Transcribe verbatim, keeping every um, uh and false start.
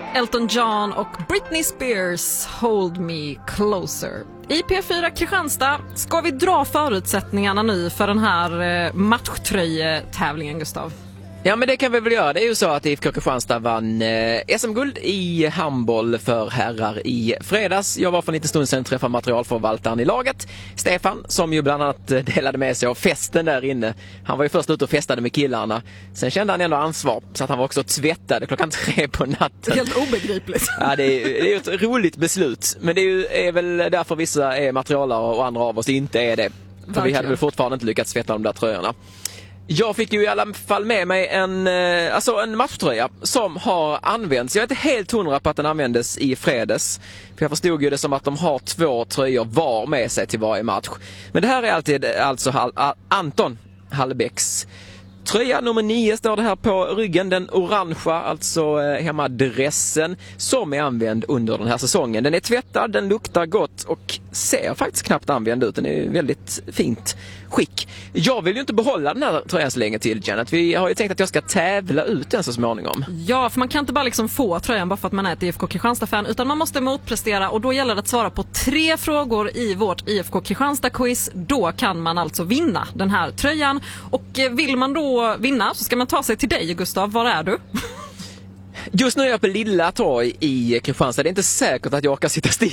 Elton John och Britney Spears, Hold Me Closer. I P fyra Kristianstad ska vi dra förutsättningarna nu för den här matchtröjetävlingen, Gustav. Ja, men det kan vi väl göra. Det är ju så att I F K Kristianstad vann eh, S M-guld i handboll för herrar i fredags. Jag var för en liten stund sedan träffade materialförvaltaren i laget, Stefan, som ju bland annat delade med sig av festen där inne. Han var ju först ute och festade med killarna. Sen kände han ändå ansvar, så att han var också tvättade klockan tre på natten. Helt obegripligt. Ja, det är, det är ett roligt beslut. Men det är, ju, är väl därför vissa är materialare och andra av oss inte är det. För Verkligen. Vi hade väl fortfarande inte lyckats tvätta de där tröjorna. Jag fick ju i alla fall med mig en, alltså en matchtröja som har använts. Jag är inte helt hundra på att den användes i fredags. För jag förstod ju det som att de har två tröjor var med sig till varje match. Men det här är alltid alltså Anton Hallbäcks tröja nummer nio, står det här på ryggen. Den orangea, alltså hemadressen, som är använd under den här säsongen. Den är tvättad, den luktar gott och ser faktiskt knappt använd ut. Den är väldigt fint skick. Jag vill ju inte behålla den här tröjan så länge till, Janet. Vi har ju tänkt att jag ska tävla ut den så småningom. Ja, för man kan inte bara liksom få tröjan bara för att man är ett I F K Kristianstad-fan, utan man måste motprestera, och då gäller det att svara på tre frågor i vårt I F K Kristianstad-quiz. Då kan man alltså vinna den här tröjan. Och vill man då vinna så ska man ta sig till dig, Gustav. Var är du? Just nu är jag på Lilla Torg i Kristianstad. Det är inte säkert att jag orkar sitta still